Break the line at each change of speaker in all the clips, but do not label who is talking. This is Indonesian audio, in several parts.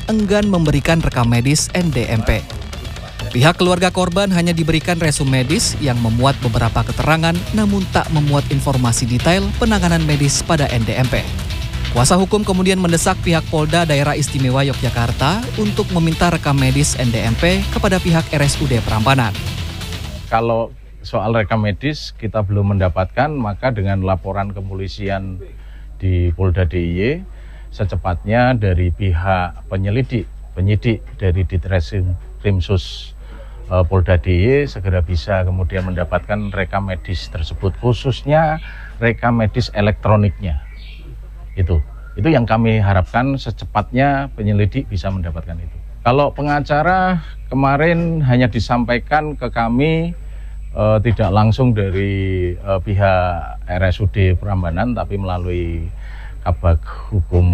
enggan memberikan rekam medis NDMP. Pihak keluarga korban hanya diberikan resum medis yang memuat beberapa keterangan namun tak memuat informasi detail penanganan medis pada NDMP. Kuasa hukum kemudian mendesak pihak Polda Daerah Istimewa Yogyakarta untuk meminta rekam medis NDMP kepada pihak RSUD Prambanan.
Kalau soal rekam medis kita belum mendapatkan, maka dengan laporan kepolisian di Polda DIY secepatnya dari pihak penyidik dari Ditreskrimsus Polda DIY segera bisa kemudian mendapatkan rekam medis tersebut, khususnya rekam medis elektroniknya. Itu yang kami harapkan secepatnya penyelidik bisa mendapatkan itu. Kalau pengacara kemarin hanya disampaikan ke kami tidak langsung dari pihak RSUD Prambanan, tapi melalui Kabag Hukum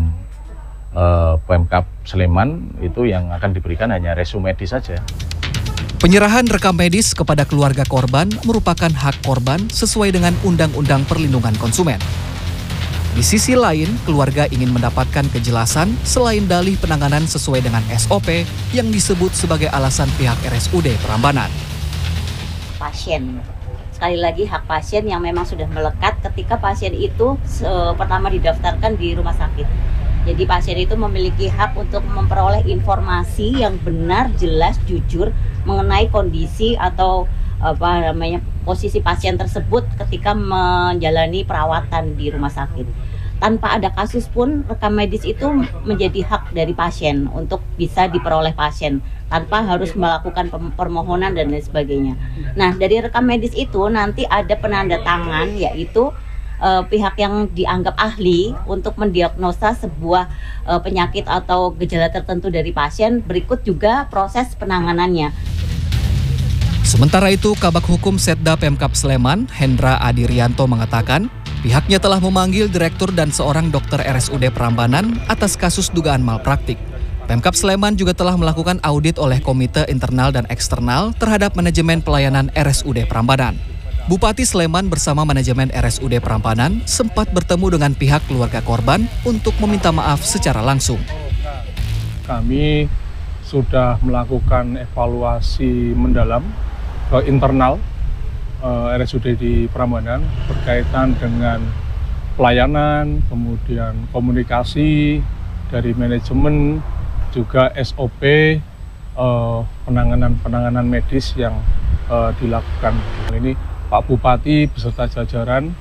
Pemkab Sleman, itu yang akan diberikan hanya resum medis saja.
Penyerahan rekam medis kepada keluarga korban merupakan hak korban sesuai dengan Undang-Undang Perlindungan Konsumen. Di sisi lain, keluarga ingin mendapatkan kejelasan selain dalih penanganan sesuai dengan SOP yang disebut sebagai alasan pihak RSUD Prambanan.
Pasien. Sekali lagi hak pasien yang memang sudah melekat ketika pasien itu pertama didaftarkan di rumah sakit. Jadi pasien itu memiliki hak untuk memperoleh informasi yang benar, jelas, jujur mengenai kondisi atau posisi pasien tersebut ketika menjalani perawatan di rumah sakit. Tanpa ada kasus pun rekam medis itu menjadi hak dari pasien untuk bisa diperoleh pasien tanpa harus melakukan permohonan dan lain sebagainya. Nah, dari rekam medis itu nanti ada penanda tangan, yaitu pihak yang dianggap ahli untuk mendiagnosa sebuah penyakit atau gejala tertentu dari pasien, berikut juga proses penanganannya.
Sementara itu, Kabag Hukum Setda Pemkab Sleman, Hendra Adirianto mengatakan, pihaknya telah memanggil direktur dan seorang dokter RSUD Prambanan atas kasus dugaan malpraktik. Pemkab Sleman juga telah melakukan audit oleh Komite Internal dan Eksternal terhadap manajemen pelayanan RSUD Prambanan. Bupati Sleman bersama manajemen RSUD Prambanan sempat bertemu dengan pihak keluarga korban untuk meminta maaf secara langsung.
Kami sudah melakukan evaluasi mendalam ke internal RSUD di Prambanan berkaitan dengan pelayanan, kemudian komunikasi dari manajemen, juga SOP penanganan medis yang dilakukan. Ini Pak Bupati beserta jajaran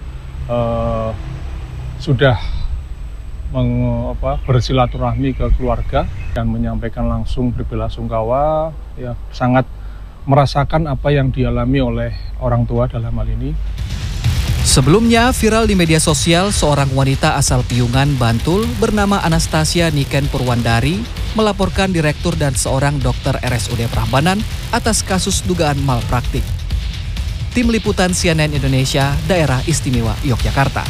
sudah bersilaturahmi ke keluarga dan menyampaikan langsung berbelasungkawa, ya sangat merasakan apa yang dialami oleh orang tua dalam hal ini.
Sebelumnya viral di media sosial seorang wanita asal Piungan, Bantul bernama Anastasia Niken Purwandari melaporkan direktur dan seorang dokter RSUD Prambanan atas kasus dugaan malpraktik. Tim Liputan CNN Indonesia, Daerah Istimewa Yogyakarta.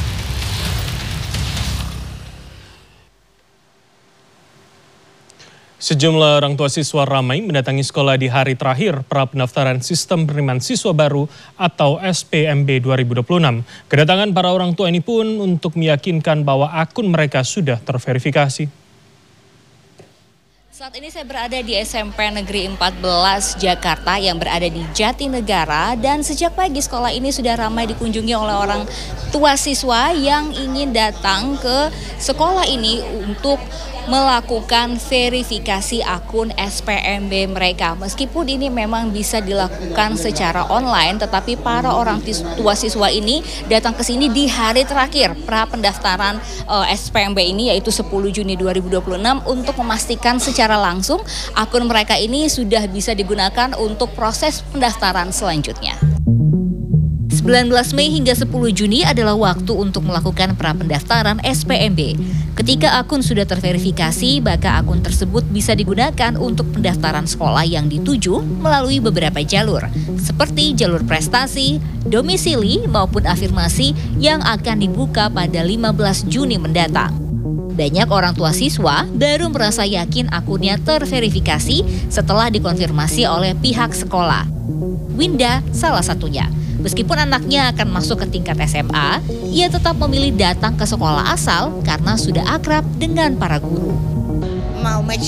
Sejumlah orang tua siswa ramai mendatangi sekolah di hari terakhir pra-pendaftaran Sistem Penerimaan Siswa Baru atau SPMB 2026. Kedatangan para orang tua ini pun untuk meyakinkan bahwa akun mereka sudah terverifikasi.
Saat ini saya berada di SMP Negeri 14 Jakarta yang berada di Jatinegara, dan sejak pagi sekolah ini sudah ramai dikunjungi oleh orang tua siswa yang ingin datang ke sekolah ini untuk melakukan verifikasi akun SPMB mereka. Meskipun ini memang bisa dilakukan secara online, tetapi para orang tua siswa ini datang ke sini di hari terakhir pra pendaftaran SPMB ini, yaitu 10 Juni 2026, untuk memastikan secara langsung akun mereka ini sudah bisa digunakan untuk proses pendaftaran selanjutnya. 19 Mei hingga 10 Juni adalah waktu untuk melakukan pra-pendaftaran SPMB. Ketika akun sudah terverifikasi, maka akun tersebut bisa digunakan untuk pendaftaran sekolah yang dituju melalui beberapa jalur, seperti jalur prestasi, domisili, maupun afirmasi yang akan dibuka pada 15 Juni mendatang. Banyak orang tua siswa baru merasa yakin akunnya terverifikasi setelah dikonfirmasi oleh pihak sekolah. Winda salah satunya. Meskipun anaknya akan masuk ke tingkat SMA, ia tetap memilih datang ke sekolah asal karena sudah akrab dengan para guru.
Mau match